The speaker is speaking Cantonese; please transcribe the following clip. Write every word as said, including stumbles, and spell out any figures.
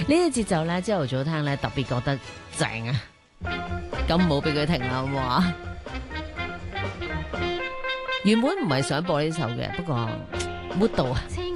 呢個節奏咧，朝頭早聽咧特別覺得正啊！咁唔好俾佢停啦，好唔好啊？原本唔係想播呢首嘅，不過 mood 到啊。